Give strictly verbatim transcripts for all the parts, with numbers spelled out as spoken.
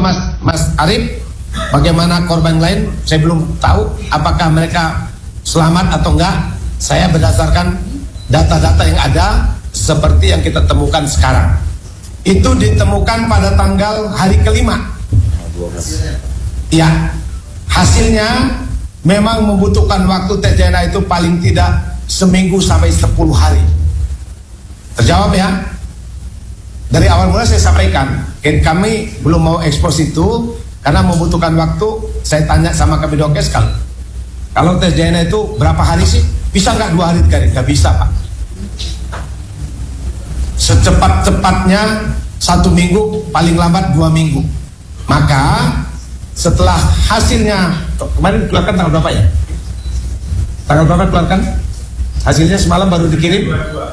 Mas Mas Arif, bagaimana korban lain? Saya belum tahu apakah mereka selamat atau enggak. Saya berdasarkan data-data yang ada seperti yang kita temukan sekarang. Itu ditemukan pada tanggal hari kelima. Ya, hasilnya memang membutuhkan waktu tes D N A itu paling tidak seminggu sampai sepuluh hari. Terjawab ya? Dari awal mula saya sampaikan, kami belum mau ekspos itu karena membutuhkan waktu. Saya tanya sama Kabidokes, kalau kalau tes D N A itu berapa hari sih? Bisa nggak dua hari tiga hari? Nggak bisa Pak. Secepat-cepatnya satu minggu, paling lambat dua minggu. Maka setelah hasilnya kemarin keluarkan tanggal berapa ya? Tanggal berapa keluarkan? Hasilnya semalam baru dikirim.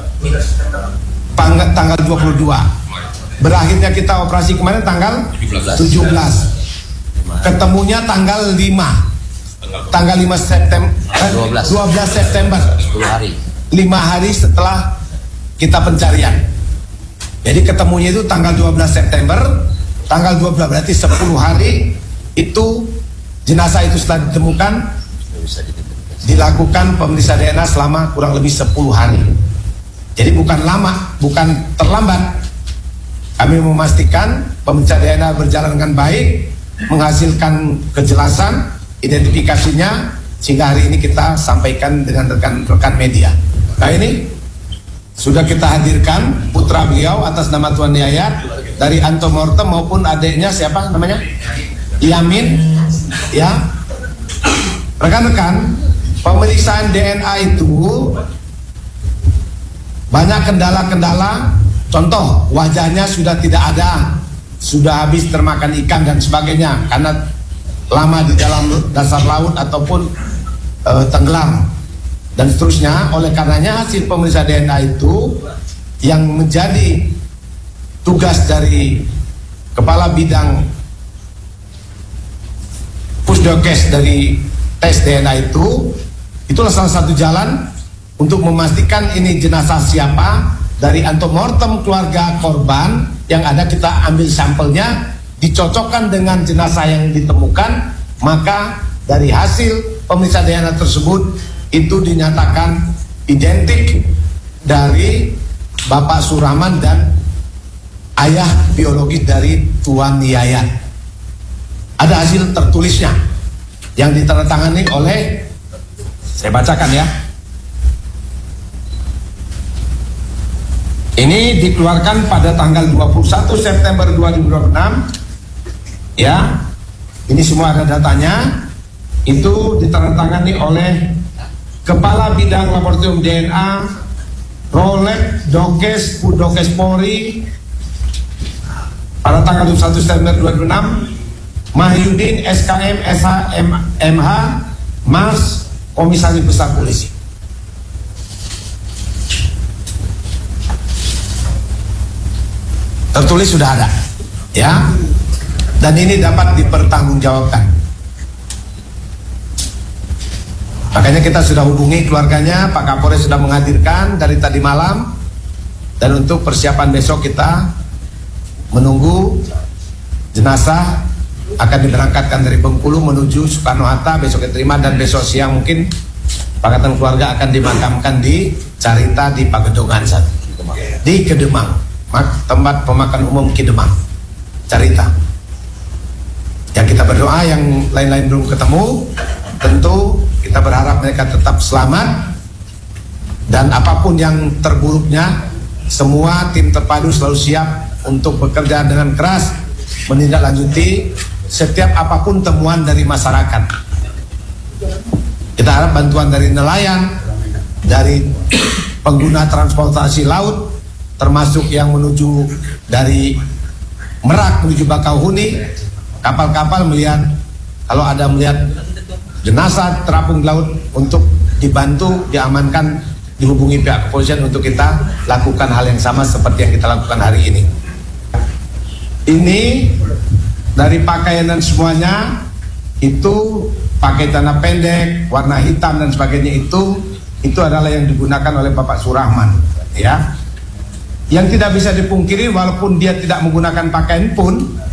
Tanggal dua puluh dua. Berakhirnya kita operasi kemarin tanggal tujuh belas. Ketemunya tanggal lima. Tanggal lima September, dua belas September. sepuluh hari. lima hari setelah kita pencarian. Jadi ketemunya itu tanggal dua belas September. Tanggal dua belas berarti sepuluh hari. Itu jenazah itu setelah ditemukan, dilakukan pemeriksaan D N A selama kurang lebih sepuluh hari. Jadi bukan lama, bukan terlambat. Kami memastikan pemeriksaan D N A berjalan dengan baik, menghasilkan kejelasan identifikasinya, sehingga hari ini kita sampaikan dengan rekan-rekan media. Nah ini sudah kita hadirkan putra beliau atas nama Tuan Yayat dari antemortem maupun adiknya siapa namanya? Yamin. Ya, rekan-rekan, pemeriksaan D N A itu banyak kendala-kendala. Contoh, wajahnya sudah tidak ada, sudah habis termakan ikan dan sebagainya karena lama di dalam dasar laut ataupun e, tenggelam dan seterusnya. Oleh karenanya hasil pemeriksaan D N A itu yang menjadi tugas dari kepala bidang Pusdokes dari tes D N A itu, itulah salah satu jalan untuk memastikan ini jenazah siapa. Dari antemortem keluarga korban yang ada, kita ambil sampelnya, dicocokkan dengan jenazah yang ditemukan, maka dari hasil pemeriksaan D N A tersebut itu dinyatakan identik dari Bapak Surahman dan ayah biologis dari Tuan Yayat. Ada hasil tertulisnya yang ditandatangani oleh, saya bacakan ya. Ini dikeluarkan pada tanggal dua puluh satu September dua ribu dua puluh enam. Ya, ini semua ada datanya. Itu ditandatangani oleh Kepala Bidang Laboratorium D N A Rolek Dokes Pudokes Polri pada tanggal dua puluh satu September dua ribu enam. Mahyudin S K M S H M H Mas Komisaris Besar Polisi. Tertulis sudah ada, ya, dan ini dapat dipertanggungjawabkan. Makanya kita sudah hubungi keluarganya, Pak Kapolres sudah menghadirkan dari tadi malam, dan untuk persiapan besok kita menunggu jenazah akan diberangkatkan dari Bengkulu menuju Soekarno-Hatta, besok diterima, dan besok siang mungkin pakatan keluarga akan dimakamkan di Carita di Pagedongan di Kedemang. Tempat pemakaman umum Kidemang, Carita. Ya, kita berdoa, yang lain-lain belum ketemu, tentu kita berharap mereka tetap selamat, dan apapun yang terburuknya, semua tim terpadu selalu siap untuk bekerja dengan keras menindaklanjuti setiap apapun temuan dari masyarakat. Kita harap bantuan dari nelayan, dari pengguna transportasi laut, termasuk yang menuju dari Merak menuju Bakauheni, kapal-kapal melihat, kalau ada melihat jenazah terapung di laut, untuk dibantu, diamankan, dihubungi pihak kepolisian untuk kita lakukan hal yang sama seperti yang kita lakukan hari ini. Ini dari pakaian dan semuanya itu pakai celana pendek, warna hitam dan sebagainya, itu itu adalah yang digunakan oleh Bapak Surahman, ya. Yang tidak bisa dipungkiri, walaupun dia tidak menggunakan pakaian pun,